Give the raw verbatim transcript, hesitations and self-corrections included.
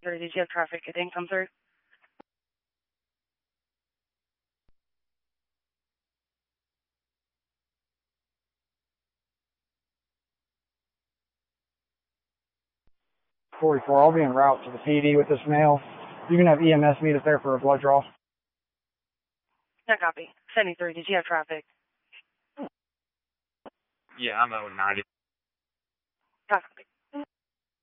Or did you have traffic? It didn't come through? forty-four, I'll be en route to the P D with this male. You can have E M S meet us there for a blood draw. No copy. seventy-three, did you have traffic? Yeah, I'm over ninety. Copy.